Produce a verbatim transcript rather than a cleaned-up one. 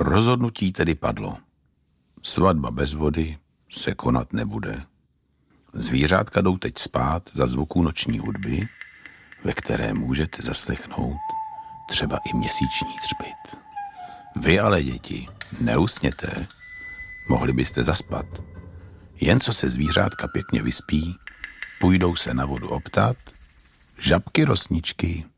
Rozhodnutí tedy padlo. Svatba bez vody se konat nebude. Zvířátka jdou teď spát za zvuků noční hudby, ve které můžete zaslechnout třeba i měsíční třpyt. Vy ale, děti, neusněte, mohli byste zaspat. Jen co se zvířátka pěkně vyspí, půjdou se na vodu optat, žabky rosničky